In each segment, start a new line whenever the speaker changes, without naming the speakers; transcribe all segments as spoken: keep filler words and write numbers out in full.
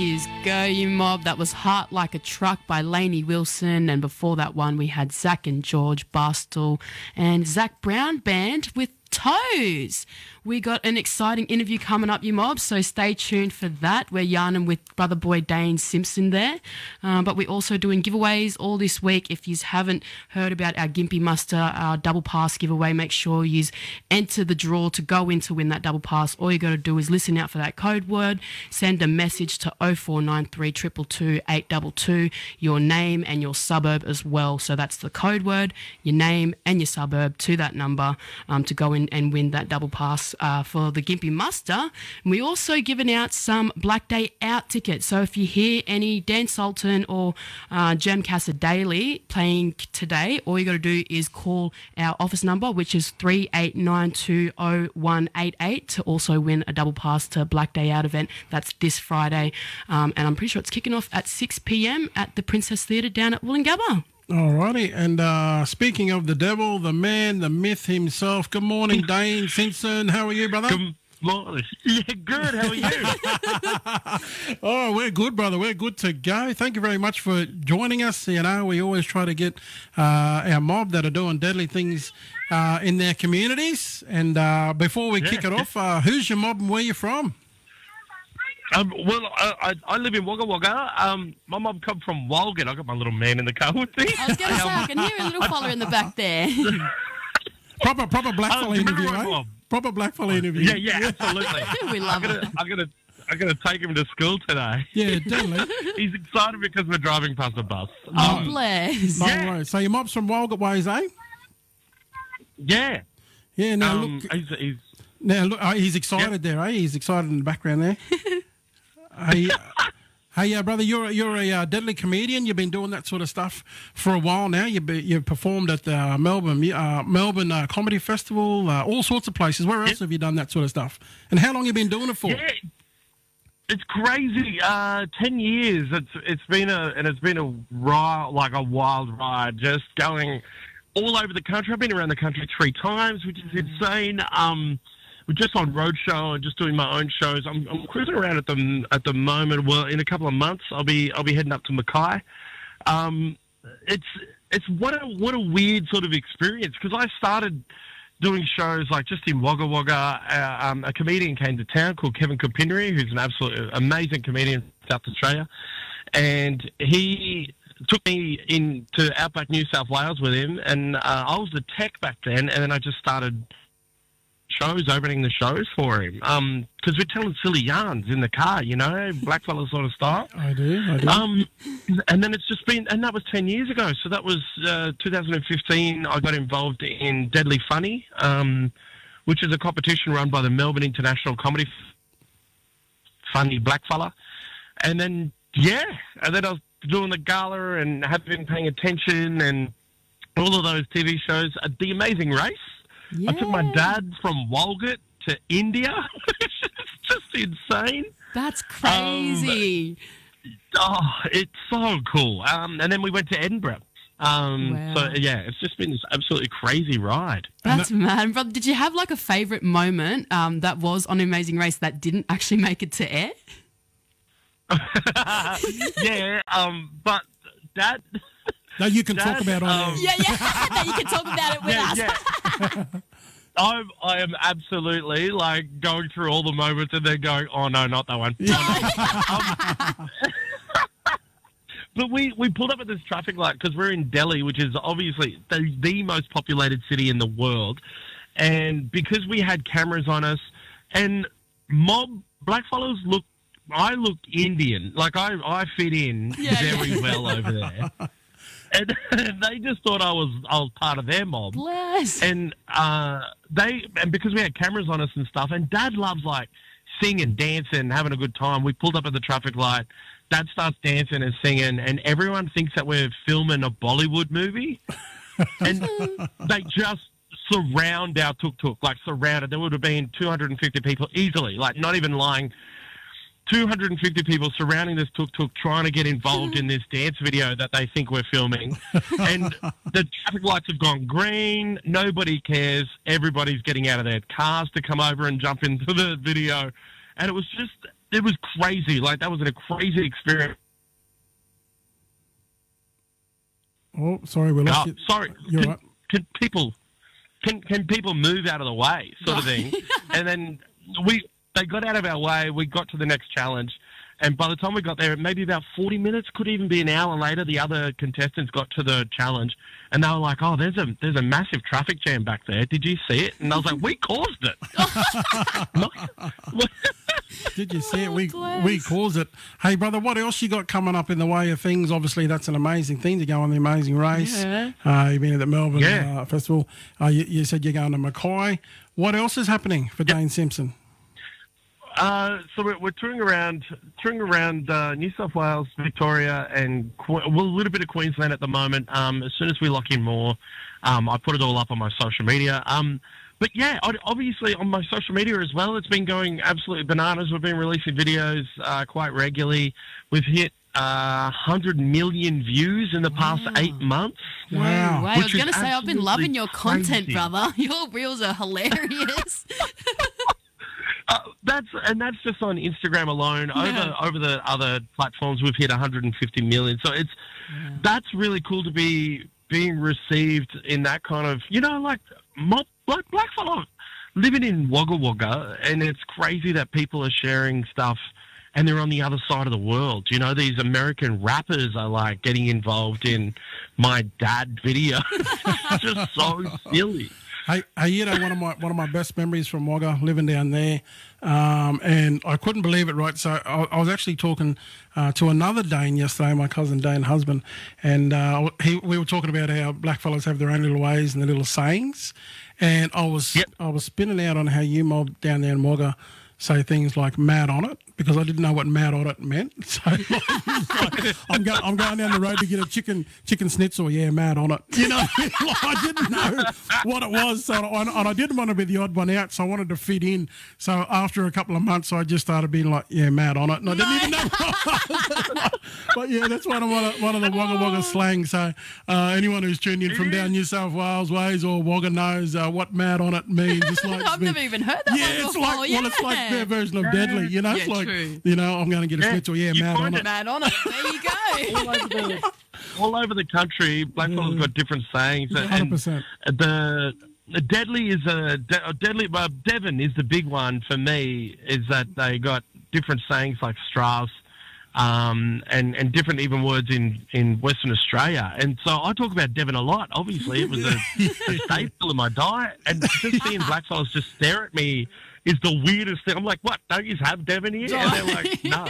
Yous Go, You Mob. That was Heart Like a Truck by Lainey Wilson. And before that one, we had Zach and George Bastel and Zach Brown Band with Toes. We got an exciting interview coming up, you mob, so stay tuned for that. We're yarning with brother boy Dane Simpson there. Um, but we're also doing giveaways all this week. If you haven't heard about our Gympie Muster, our double pass giveaway, make sure you enter the draw to go in to win that double pass. All you got to do is listen out for that code word, send a message to oh four nine three, two two two, eight two two, your name and your suburb as well. So that's the code word, your name and your suburb to that number um, to go in and win that double pass uh, for the Gympie Muster. And we also given out some Black Day Out tickets. So if you hear any Dan Sultan or uh, Jem Casa Daily playing today, all you got to do is call our office number, which is three eight nine two oh one eight eight, to also win a double pass to Black Day Out event. That's this Friday. Um, and I'm pretty sure it's kicking off at six p.m. at the Princess Theatre down at Wollongabba.
Alrighty, and uh, speaking of the devil, the man, the myth himself, good morning, Dane Simpson. How are you, brother?
Good morning. Yeah, good. How are you?
Oh, we're good, brother. We're good to go. Thank you very much for joining us. You know, we always try to get uh, our mob that are doing deadly things uh, in their communities. And uh, before we
Yeah.
kick it off, uh, who's your mob and where you from?
Um, well, I, I, I live in Wagga Wagga. Um, my mum come from Walgett. I got my little man in the car with me.
I was going to say, I can hear a little fella in the back there.
Proper, proper
Oh,
blackfella
do you remember
interview,
my
eh?
mum?
Proper blackfella interview.
Yeah, yeah, absolutely.
We love
I'm
it.
gonna, I'm gonna, I'm gonna take him to school today.
Yeah, definitely.
He's excited because we're driving past a bus.
Oh,
Um,
bless.
No
Yeah.
worries. So your mob's from Walgett ways, eh?
yeah.
Yeah, now
Um,
look,
he's, he's,
now look, oh, he's excited there, eh? He's excited in the background there. Hey, uh, hey, uh, brother, you're a- you're a uh, deadly comedian. You've been doing that sort of stuff for a while now. You've be, you've performed at the uh, Melbourne uh, Melbourne uh, Comedy Festival, uh, all sorts of places. Where else have you done that sort of stuff? And how long have you been doing it for?
yeah. It's crazy. Uh, ten years. It's it's been a and it's been a ri- like a wild ride. Just going all over the country. I've been around the country three times, which is insane. Um, we're just on roadshow and just doing my own shows. I'm, I'm cruising around at the at the moment. Well, in a couple of months, I'll be I'll be heading up to Mackay. Um, it's it's what a what a weird sort of experience, because I started doing shows like just in Wagga Wagga. Uh, um, a comedian came to town called Kevin Kupinri, who's an absolute amazing comedian from South Australia, and he took me into outback New South Wales with him, and uh, I was the tech back then, and then I just started shows, opening the shows for him, because we're telling silly yarns in the car, you know, blackfella sort of style.
I do, I do.
Um, and then it's just been, and that was ten years ago. So that was uh, two thousand fifteen. I got involved in Deadly Funny, um, which is a competition run by the Melbourne International Comedy F- Funny Blackfella. And then, yeah, and then I was doing the gala and have been paying attention and all of those T V shows. Uh, the Amazing Race. I took my
Yeah.
dad from Walgett to India. It's just insane.
That's crazy.
Oh, it's so cool. Um, and then we went to Edinburgh. Um,
Wow.
So, yeah, it's just been this absolutely crazy ride.
That's mad. Brother, did you have like a favourite moment um, that was on Amazing Race that didn't actually make it to air?
Yeah, um, but Dad...
No, you can
Dad,
talk about it on
um,
air.
Yeah, yeah. No, you can talk about it with
Yeah,
us.
yeah. I'm, I am absolutely, like, going through all the moments and then going, oh, no, not that one. Um, but we, we pulled up at this traffic light because we're in Delhi, which is obviously the, the most populated city in the world. And because we had cameras on us, and mob blackfellas look, I look Indian. Like, I, I fit in
Yeah,
very
yeah.
well over there. And, and they just thought I was I was part of their mob.
Bless.
And uh, they and because we had cameras on us and stuff, and Dad loves like singing, dancing, having a good time. We pulled up at the traffic light. Dad starts dancing and singing, and everyone thinks that we're filming a Bollywood movie. And they just surround our tuk-tuk, like surrounded. There would have been two hundred fifty people easily, like not even lying. two hundred fifty people surrounding this tuk-tuk trying to get involved in this dance video that they think we're filming. And the traffic lights have gone green. Nobody cares. Everybody's getting out of their cars to come over and jump into the video. And it was just it was crazy. Like, that was a crazy experience.
Oh, sorry, we lost
Oh,
you.
sorry.
You're
can,
right.
can people can can people move out of the way, sort of thing? And then we they got out of our way. We got to the next challenge, and by the time we got there, maybe about forty minutes, could even be an hour later, the other contestants got to the challenge, and they were like, "Oh, there's a there's a massive traffic jam back there. Did you see it?" And I was like, "We caused it."
Did you see it? We
bless.
we caused it. Hey, brother, what else you got coming up in the way of things? Obviously, that's an amazing thing to go on the Amazing Race.
Yeah.
Uh, you've been at the Melbourne
Yeah.
uh, Festival. Uh, you, you said you're going to Mackay. What else is happening for Dane Simpson?
Uh, so we're, we're touring around, touring around uh, New South Wales, Victoria, and Que- well, a little bit of Queensland at the moment. Um, as soon as we lock in more, um, I put it all up on my social media. Um, but yeah, I- obviously on my social media as well, it's been going absolutely bananas. We've been releasing videos uh, quite regularly. We've hit uh, one hundred million views in the past
Wow.
eight months.
Wow.
Wow, I
Which
was
is
going to say, I've been
absolutely
loving your content,
crazy.
brother. Your reels are hilarious.
Uh, that's and that's just on Instagram alone.
Yeah.
Over over the other platforms, we've hit one hundred fifty million. So it's that's really cool to be being received in that kind of, you know, like mob, like blackfellow living in Wagga Wagga, and it's crazy that people are sharing stuff. And they're on the other side of the world. You know, these American rappers are like getting involved in my dad video. It's just so silly.
Hey, hey, you know, one of my one of my best memories from Wagga, living down there, um, and I couldn't believe it. Right, so I, I was actually talking uh, to another Dane yesterday, my cousin Dane husband, and uh, he, we were talking about how blackfellas have their own little ways and their little sayings, and I was
Yep.
I was spinning out on how you mob down there in Wagga say things like "mad on it" because I didn't know what "mad on it" meant. So like, like, I'm going I'm going down the road to get a chicken chicken schnitzel. Yeah, mad on it. You know, like, I didn't know what it was, so I, and I didn't want to be the odd one out, so I wanted to fit in. So after a couple of months, I just started being like, "Yeah, mad on it," and I didn't even know. What it was. But yeah, that's one of one of, one of the Wagga Wagga slang. So uh, anyone who's tuned in from down New South Wales ways or Wagga knows uh, what "mad on it" means. It's like
I've
it's
never
been-
even heard that
yeah,
one
it's
before.
like
yeah.
well, it's like their version of deadly. You know, it's
Yeah,
like
true.
you know, I'm going to get a
Yeah.
schnitzel. Yeah,
You
mad on
find
it.
Mad on it. There you go.
all over the, all over the country, blackfellas got different sayings.
one hundred percent.
And the, the deadly is a de- uh, deadly. Uh, Devon is the big one for me. Is that they got different sayings like Strauss, um, and and different even words in, in Western Australia. And so I talk about Devon a lot. Obviously, it was a, a staple of my diet, and just seeing blackfellas just stare at me is the weirdest thing. I'm like, what? Don't you have Devon here? And they're like, no.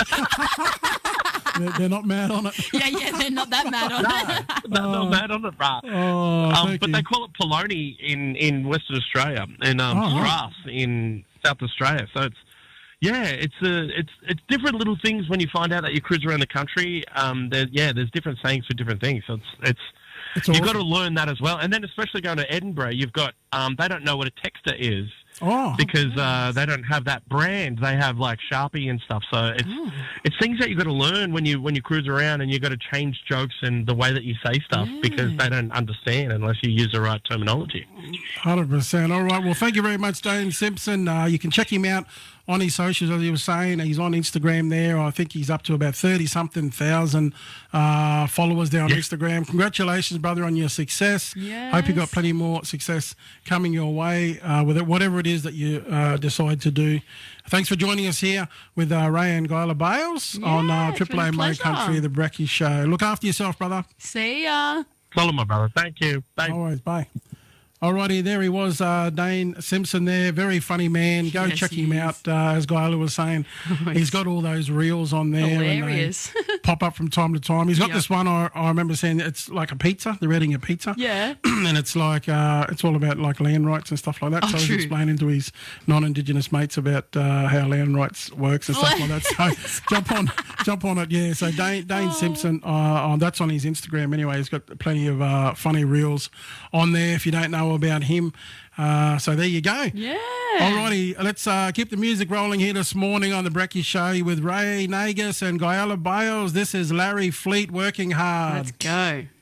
They're, they're not mad on it.
Yeah, yeah, they're not that mad on it.
No, not mad on it, bruh.
Oh,
Um,
thank
but
you.
they call it polony in, in Western Australia and um,
Oh, right.
Strauss in South Australia. So it's yeah, it's a it's it's different little things when you find out that you cruise around the country. Um, there, yeah, there's different sayings for different things. So it's it's
It's
you've
awesome.
got to learn that as well. And then especially going to Edinburgh, you've got um, they don't know what a texter is.
Oh,
Because uh, they don't have that brand, they have like Sharpie and stuff. So it's it's things that you got to learn when you when you cruise around, and you got to change jokes and the way that you say stuff because they don't understand unless you use the right terminology.
one hundred percent. All right. Well, thank you very much, Dane Simpson. Uh, you can check him out on his socials, as he was saying. He's on Instagram there. I think he's up to about thirty-something thousand uh, followers there on
Yeah.
Instagram. Congratulations, brother, on your success.
Yes.
Hope you got plenty more success coming your way uh, with it, whatever it is that you uh, decide to do. Thanks for joining us here with uh, Ray and Guyla Bales on uh,
Yeah, it's
Triple
been
A
a
Mo
pleasure.
Country, the Brekkie Show. Look after yourself, brother.
See ya.
Follow my brother. Thank you. Bye.
Always, bye. Alrighty, there he was, uh, Dane Simpson there. Very funny man. Go
Yes,
check
he
him
is.
out. Uh, as Guyla was saying, he's got all those reels on there. and they
Hilarious.
pop up from time to time. He's got
Yeah.
this one, I, I remember saying, it's like a pizza. They're eating a pizza.
Yeah.
And it's like, uh, it's all about like land rights and stuff like that.
Oh,
so he's
true.
explaining to his non-Indigenous mates about uh, how land rights works and stuff like that. So jump on, jump on it. Yeah. So Dane, Dane
Oh.
Simpson, uh, oh, that's on his Instagram anyway. He's got plenty of uh, funny reels on there if you don't know about him. Uh, so there you go.
Yeah.
Alrighty, let's uh, keep the music rolling here this morning on the Brekkie Show with Ray Nagus and Guyla Bales. This is Larry Fleet, Working Hard.
Let's go.